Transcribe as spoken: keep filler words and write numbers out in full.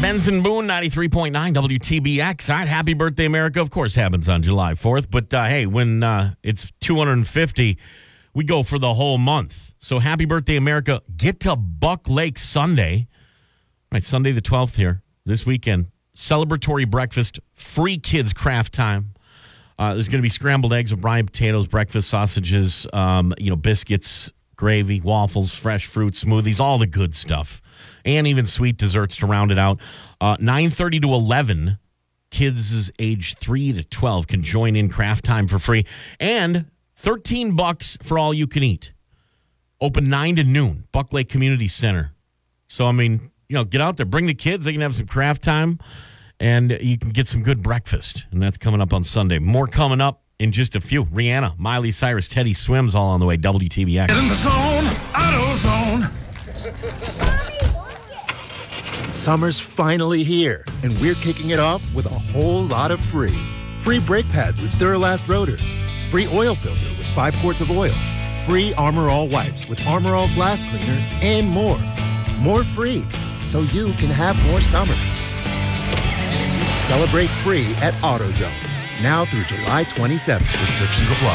Benson Boone, ninety-three point nine W T B X. All right, happy birthday, America. Of course, happens on July fourth. But, uh, hey, when uh, it's two hundred fifty, we go for the whole month. So happy birthday, America. Get to Buck Lake Sunday. All right, Sunday the twelfth here, this weekend. Celebratory breakfast, free kids craft time. Uh, there's going to be scrambled eggs with brine potatoes, breakfast sausages, um, you know, biscuits, gravy, waffles, fresh fruit, smoothies, all the good stuff. And even sweet desserts to round it out. Uh, nine thirty to eleven, kids age three to twelve can join in craft time for free. And thirteen bucks for all you can eat. Open nine to noon, Buck Lake Community Center. So, I mean, you know, get out there, bring the kids. They can have some craft time, and you can get some good breakfast. And that's coming up on Sunday. More coming up in just a few. Rihanna, Miley Cyrus, Teddy Swims, all on the way. W T B X. Get in the zone, AutoZone. Summer's finally here, and we're kicking it off with a whole lot of free. Free brake pads with Duralast rotors. Free oil filter with five quarts of oil. Free Armor All wipes with Armor All glass cleaner, and more. More free, so you can have more summer. Celebrate free at AutoZone. Now through July twenty-seventh. Restrictions apply.